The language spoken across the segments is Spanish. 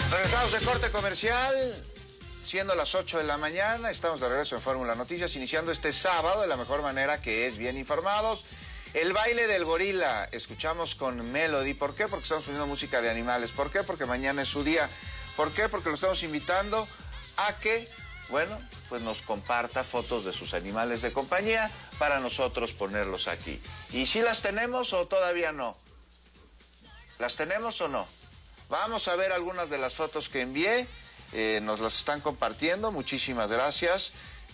Regresamos de corte comercial, siendo las 8 de la mañana, estamos de regreso en Fórmula Noticias, iniciando este sábado de la mejor manera, que es bien informados. El baile del gorila, escuchamos con Melody. ¿Por qué? Porque estamos poniendo música de animales. ¿Por qué? Porque mañana es su día. ¿Por qué? Porque lo estamos invitando a que, bueno, pues nos comparta fotos de sus animales de compañía para nosotros ponerlos aquí. ¿Y si las tenemos o todavía no? ¿Las tenemos o no? Vamos a ver algunas de las fotos que envié. Nos las están compartiendo. Muchísimas gracias.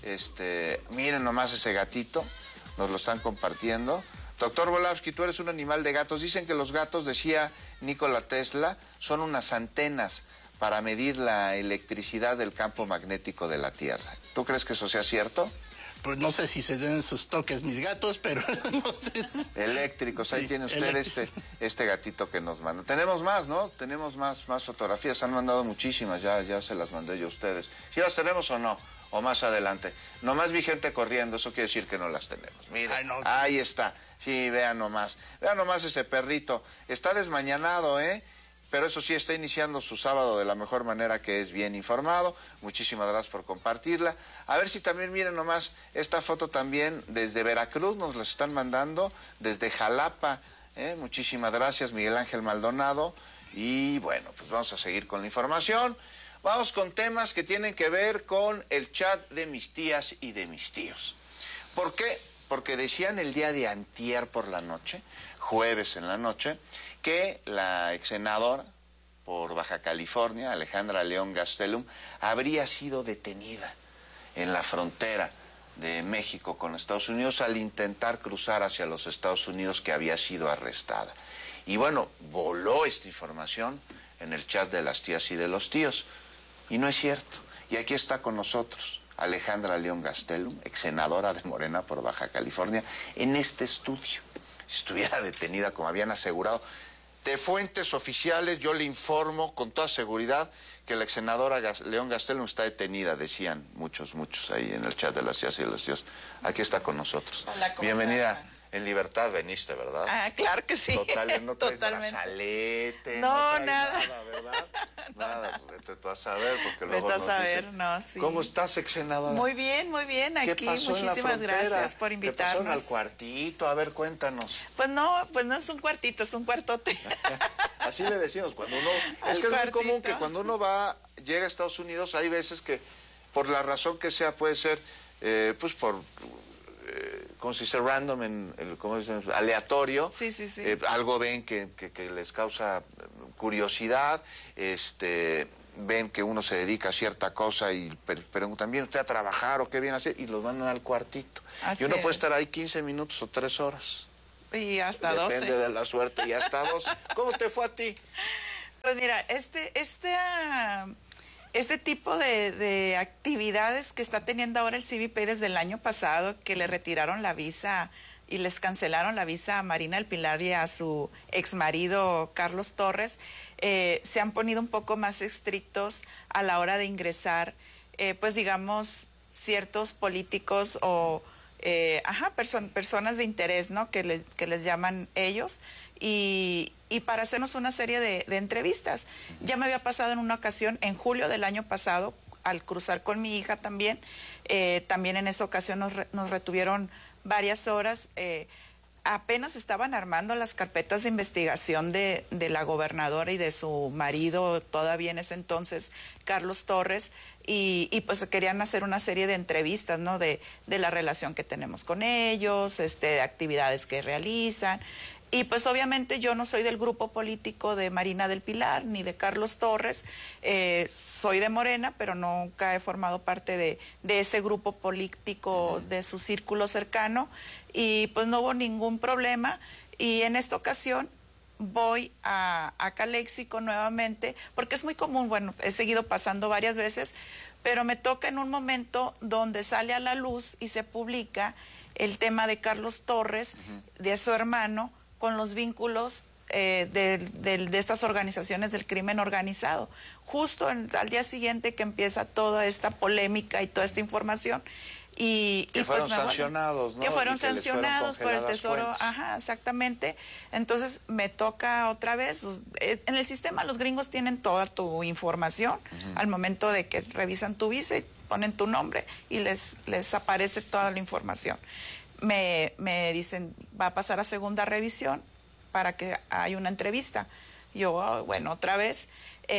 Miren nomás ese gatito. Nos lo están compartiendo. Doctor Volavsky, tú eres un animal de gatos. Dicen que los gatos, decía Nikola Tesla, son unas antenas para medir la electricidad del campo magnético de la Tierra. ¿Tú crees que eso sea cierto? Pues no sé si se den sus toques mis gatos, pero no sé. Eléctricos, ahí sí, tiene usted este gatito que nos manda. Tenemos más, ¿no? Tenemos más fotografías, han mandado muchísimas, ya se las mandé yo a ustedes. ¿Sí las tenemos o no? O más adelante. Nomás vi gente corriendo, eso quiere decir que no las tenemos. Miren, ay, no, ahí está. Sí, vean nomás ese perrito. Está desmañanado, pero eso sí, está iniciando su sábado de la mejor manera, que es bien informado. Muchísimas gracias por compartirla. A ver si también miren nomás esta foto también desde Veracruz, nos la están mandando, desde Jalapa. Muchísimas gracias, Miguel Ángel Maldonado. Y bueno, pues vamos a seguir con la información. Vamos con temas que tienen que ver con el chat de mis tías y de mis tíos. ¿Por qué? Porque decían el día de antier por la noche, jueves en la noche, que la ex senadora por Baja California, Alejandra León Gastelum, habría sido detenida en la frontera de México con Estados Unidos al intentar cruzar hacia los Estados Unidos, que había sido arrestada. Y bueno, voló esta información en el chat de las tías y de los tíos. Y no es cierto. Y aquí está con nosotros Alejandra León Gastelum, ex senadora de Morena por Baja California, en este estudio. Si estuviera detenida, como habían asegurado, de fuentes oficiales, yo le informo con toda seguridad que la ex senadora León Gastelum está detenida, decían muchos ahí en el chat de las tías y de los tíos. Aquí está con nosotros. Hola, ¿cómo bienvenida. Estás? En libertad veniste, ¿verdad? Ah, claro que sí. Total, no traes brazalete, no traes nada, ¿verdad? Nada, vete tú a saber, porque luego vete a saber, dicen, no, sí. ¿Cómo estás, ex senadora? Muy bien, aquí. Muchísimas gracias por invitarnos. ¿Qué pasó al cuartito? A ver, cuéntanos. Pues no es un cuartito, es un cuartote. Así le decimos, cuando uno... Es que es muy común que cuando uno llega a Estados Unidos, hay veces que, por la razón que sea, puede ser, pues por... como se dice, random, ¿cómo dicen? Aleatorio. Sí. Algo ven que les causa curiosidad, ven que uno se dedica a cierta cosa y preguntan, ¿viene usted a trabajar o qué viene a hacer? Y los mandan al cuartito. Así y uno puede es. estar ahí 15 minutos o 3 horas. Y hasta 12. Depende de la suerte, y hasta 12. ¿Cómo te fue a ti? Pues mira, este tipo de actividades que está teniendo ahora el CBP desde el año pasado, que le retiraron la visa y les cancelaron la visa a Marina del Pilar y a su exmarido Carlos Torres, se han ponido un poco más estrictos a la hora de ingresar, pues digamos, ciertos políticos o personas de interés, ¿no? Que les llaman ellos, y para hacernos una serie de entrevistas. Ya me había pasado en una ocasión, en julio del año pasado, al cruzar con mi hija también en esa ocasión nos retuvieron varias horas. Apenas estaban armando las carpetas de investigación de la gobernadora y de su marido, todavía en ese entonces, Carlos Torres, y pues querían hacer una serie de entrevistas, ¿no? De la relación que tenemos con ellos, de actividades que realizan. Y pues obviamente yo no soy del grupo político de Marina del Pilar ni de Carlos Torres, soy de Morena, pero nunca he formado parte de ese grupo político, de su círculo cercano, y pues no hubo ningún problema. Y en esta ocasión voy a Calexico nuevamente, porque es muy común, bueno, he seguido pasando varias veces, pero me toca en un momento donde sale a la luz y se publica el tema de Carlos Torres, de su hermano, con los vínculos de estas organizaciones del crimen organizado. Justo al día siguiente que empieza toda esta polémica y toda esta información, Que fueron sancionados, ¿no? Que fueron Y que les fueron sancionados por el congeladas Tesoro, cuentas. ajá, exactamente. Entonces me toca otra vez, en el sistema los gringos tienen toda tu información al momento de que revisan tu visa y ponen tu nombre y les aparece toda la información. Me dicen, va a pasar a segunda revisión para que haya una entrevista. Yo, bueno, otra vez.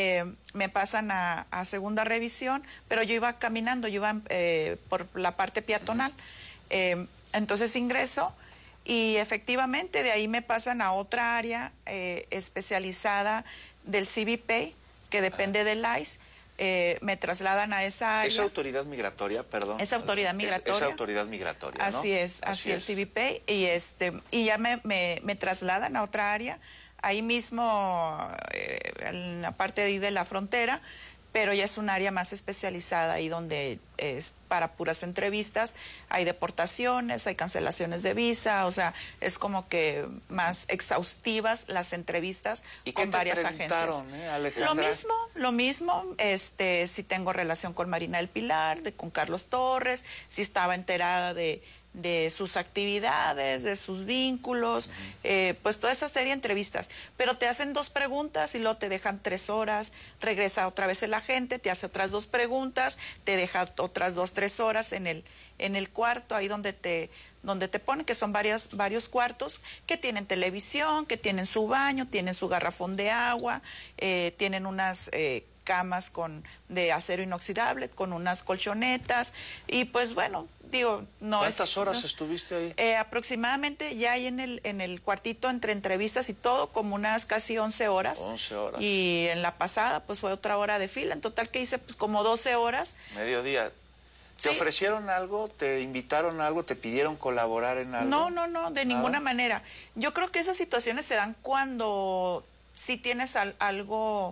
Me pasan a segunda revisión, pero yo iba caminando, yo iba por la parte peatonal. Entonces ingreso y efectivamente de ahí me pasan a otra área especializada del CBP, que depende del ICE. Me trasladan a esa área. ¿Es autoridad migratoria, perdón? Es autoridad migratoria. Es autoridad migratoria, ¿no? Así es, el CBP. Y ya me trasladan a otra área, ahí mismo, en la parte de ahí de la frontera, pero ya es un área más especializada, ahí donde es para puras entrevistas, hay deportaciones, hay cancelaciones de visa, o sea, es como que más exhaustivas las entrevistas con varias agencias. Alejandra? Lo mismo, si tengo relación con Marina del Pilar, con Carlos Torres, si estaba enterada de sus actividades, de sus vínculos, pues toda esa serie de entrevistas. Pero te hacen 2 preguntas y luego te dejan 3 horas, regresa otra vez el agente, te hace otras 2 preguntas, te deja otras 2, 3 horas en el cuarto, ahí donde te ponen, que son varios cuartos, que tienen televisión, que tienen su baño, tienen su garrafón de agua, tienen unas camas de acero inoxidable, con unas colchonetas, y pues bueno, digo, no. ¿Cuántas horas estuviste ahí? Aproximadamente ya ahí en el cuartito, entre entrevistas y todo, como unas casi 11 horas. 11 horas. Y en la pasada, pues fue otra hora de fila. En total que hice pues como 12 horas. Mediodía. ¿Te ofrecieron algo? ¿Te invitaron a algo? ¿Te pidieron colaborar en algo? No, de ninguna manera. Yo creo que esas situaciones se dan cuando sí tienes algo...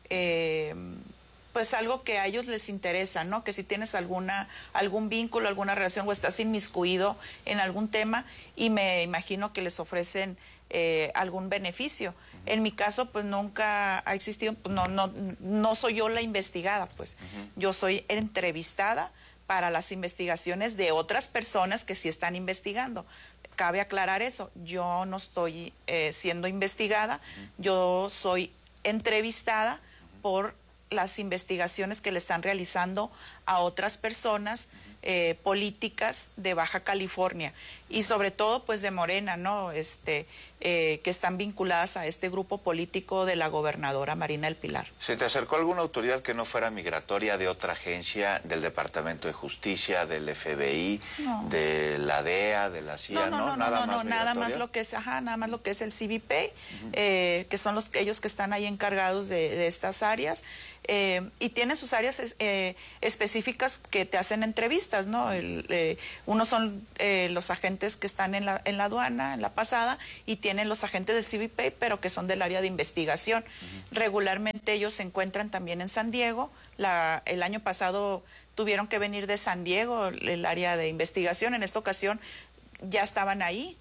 pues algo que a ellos les interesa, ¿no? Que si tienes algún vínculo, alguna relación o estás inmiscuido en algún tema, y me imagino que les ofrecen algún beneficio. En mi caso, pues nunca ha existido, pues, no soy yo la investigada, pues. Yo soy entrevistada para las investigaciones de otras personas que sí están investigando. Cabe aclarar eso, yo no estoy siendo investigada, yo soy entrevistada por las investigaciones que le están realizando a otras personas políticas de Baja California y sobre todo pues de Morena, ¿no? Que están vinculadas a este grupo político de la gobernadora Marina del Pilar. ¿Se te acercó alguna autoridad que no fuera migratoria, de otra agencia, del Departamento de Justicia, del FBI, de la DEA, de la CIA? No, nada más lo que es, nada más lo que es el CBP, que son ellos que están ahí encargados de estas áreas, y tienen sus áreas específicas que te hacen entrevistas, ¿no? Unos son los agentes que están en la aduana, en la pasada, y tienen los agentes del CBP, pero que son del área de investigación. Regularmente ellos se encuentran también en San Diego. El año pasado tuvieron que venir de San Diego, el área de investigación. En esta ocasión ya estaban ahí,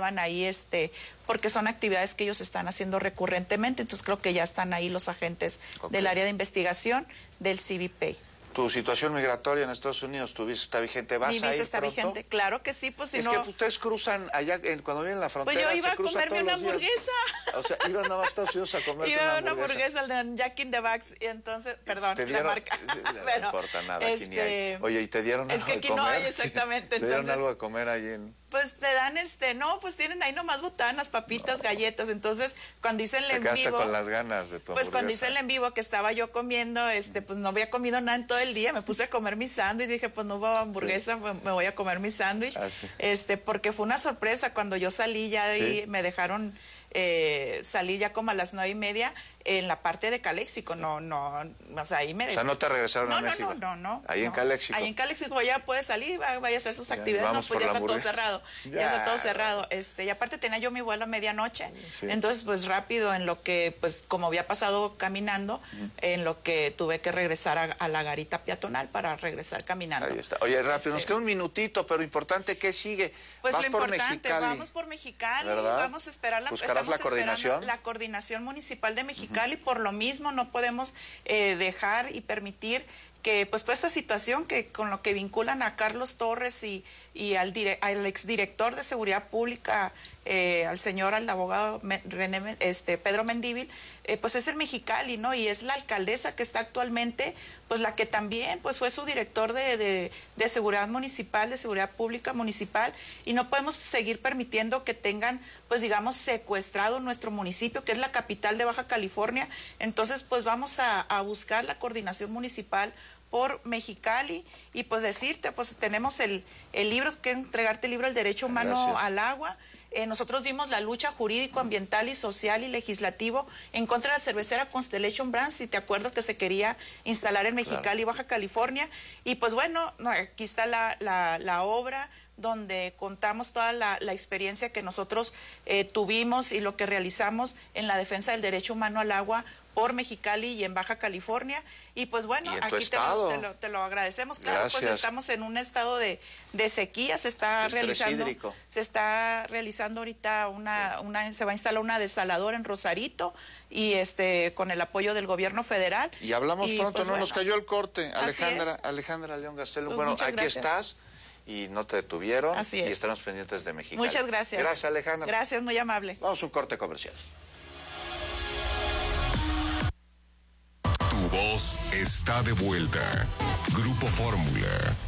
porque son actividades que ellos están haciendo recurrentemente, entonces creo que ya están ahí los agentes del área de investigación del CBP. ¿Tu situación migratoria en Estados Unidos, tu visa está vigente? ¿Vas a ir Mi visa está pronto? vigente, claro que sí, pues si es no... que ustedes cruzan allá, cuando vienen a la frontera, pues yo iba se a cruzan comerme todos una los días. hamburguesa. O sea, ibas nada más a Estados Unidos a comerte una hamburguesa al Jack in the Box, y entonces, perdón, la marca. No importa nada, aquí ni hay. Oye, ¿y te dieron algo de comer? Es que aquí no hay, exactamente. ¿Te dieron algo de comer ahí en...? Pues te dan pues tienen ahí nomás botanas, papitas, galletas. Entonces, cuando hice el en vivo. Te quedaste con las ganas de tu Pues cuando hice el en vivo que estaba yo comiendo, pues no había comido nada en todo el día. Me puse a comer mi sándwich, dije, pues no hubo hamburguesa, pues, me voy a comer mi sándwich. Porque fue una sorpresa cuando yo salí ya de ahí, me dejaron salir ya como a las 9:30 en la parte de Caléxico, o sea, ahí O sea, no te regresaron a México. No. Ahí en Caléxico. Ahí en Caléxico ya puede salir, vaya a hacer sus actividades, no, pues ya está todo cerrado. Ya está todo cerrado. Y aparte tenía yo mi vuelo a medianoche, entonces pues rápido en lo que, pues como había pasado caminando, en lo que tuve que regresar a la garita peatonal para regresar caminando. Ahí está. Oye, rápido, nos queda un minutito, pero importante, ¿qué sigue? Pues vas lo por importante, Mexicali, vamos por Mexicali, ¿verdad? vamos a esperar ¿Buscarás la coordinación? La coordinación municipal de Mexicali. Por lo mismo no podemos dejar y permitir que pues toda esta situación que con lo que vinculan a Carlos Torres y al exdirector de Seguridad Pública, al abogado Pedro Mendívil, pues es el Mexicali, ¿no? Y es la alcaldesa que está actualmente, pues la que también pues fue su director de seguridad municipal, de seguridad pública municipal, y no podemos seguir permitiendo que tengan, pues digamos, secuestrado nuestro municipio, que es la capital de Baja California. Entonces, pues vamos a buscar la coordinación municipal por Mexicali y pues decirte, pues tenemos el libro, quiero entregarte el libro El Derecho Humano al Agua. Nosotros dimos la lucha jurídico, ambiental y social y legislativo en contra de la cervecera Constellation Brands, si te acuerdas que se quería instalar en Mexicali, Baja California, y pues bueno, aquí está la obra donde contamos toda la experiencia que nosotros tuvimos y lo que realizamos en la defensa del derecho humano al agua por Mexicali y en Baja California. Y pues bueno, aquí te lo agradecemos. Claro, gracias. Pues estamos en un estado de sequía, se está realizando ahorita se va a instalar una desaladora en Rosarito y con el apoyo del gobierno federal. Y hablamos pronto, pues, nos cayó el corte. Alejandra León Gastelum, pues bueno, aquí estás y no te detuvieron. Así es. Y estamos pendientes de Mexicali. Muchas gracias. Gracias, Alejandra. Gracias, muy amable. Vamos a un corte comercial. Tu voz está de vuelta. Grupo Fórmula.